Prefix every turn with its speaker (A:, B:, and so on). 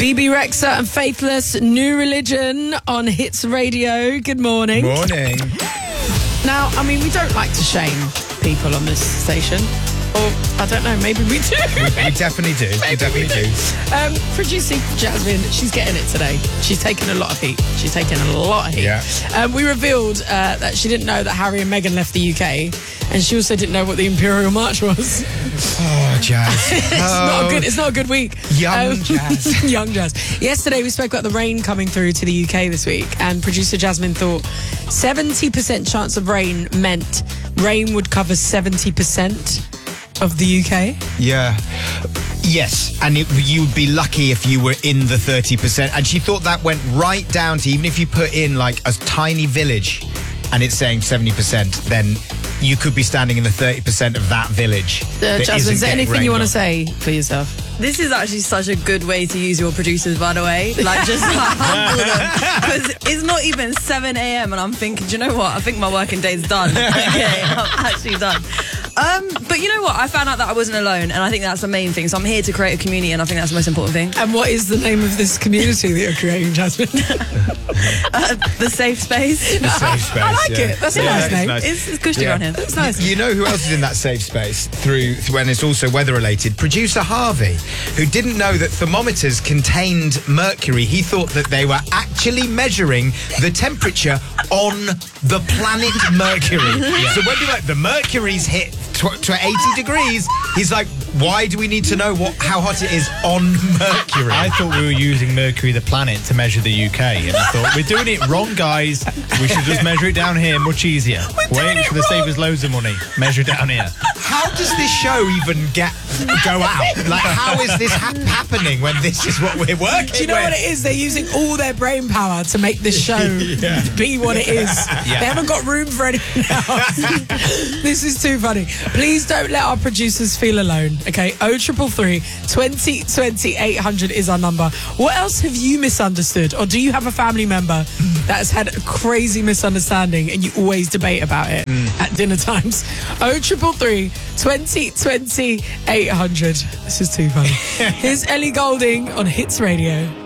A: BB Rexa and Faithless, New Religion on Hits Radio. Good morning.
B: Morning.
A: Now, I mean, we don't like to shame people on this station. Or, I don't know, maybe we do.
B: We definitely do. We definitely do.
A: Producer Jasmine, she's getting it today. She's taking a lot of heat. Yeah. We revealed that she didn't know that Harry and Meghan left the UK. And she also didn't know what the Imperial March was.
B: Oh, Jazz.
A: It's not a good week.
B: Young Jazz.
A: Young Jazz. Yesterday we spoke about the rain coming through to the UK this week, and producer Jasmine thought 70% chance of rain meant rain would cover 70% of the UK.
B: Yeah. Yes, and you'd be lucky if you were in the 30%. And she thought that went right down to, even if you put in like a tiny village and it's saying 70%, then you could be standing in the 30% of that village.
A: Jasmine, is there anything you want to say for yourself?
C: This is actually such a good way to use your producers, by the way. Like, just humble them. Because it's not even 7 a.m. and I'm thinking, do you know what? I think my working day's done. Okay, I'm actually done. But you know what? I found out that I wasn't alone, and I think that's the main thing. So I'm here to create a community, and I think that's the most important thing.
A: And what is the name of this community that you're creating, Jasmine?
C: The Safe Space.
B: The Safe Space.
A: I like it. That's a nice name.
B: Nice.
C: It's cushy around here.
A: It's nice.
B: You know who else is in that safe space through when it's also weather related? Producer Harvey, who didn't know that thermometers contained mercury. He thought that they were actually measuring the temperature on the planet Mercury. So when you're like, the mercury's hit to 80 degrees, he's like, why do we need to know how hot it is on Mercury?
D: I thought we were using Mercury the planet to measure the UK, and I thought, we're doing it wrong, guys. We should just measure it down here, much easier. Wait for the save us loads of money. Measure it down here.
B: How does this show even go out? Like, how is this happening when this is what we're working
A: Do you know
B: with?
A: what it is? They're using all their brain power to make this show be what it is.
D: Yeah.
A: They haven't got room for anything else. This is too funny. Please don't let our producers feel alone, okay? 0333 20 800 is our number. What else have you misunderstood? Or do you have a family member that has had a crazy misunderstanding and you always debate about it at dinner times? 0333 20 800. This is too funny. Here's Ellie Goulding on Hits Radio.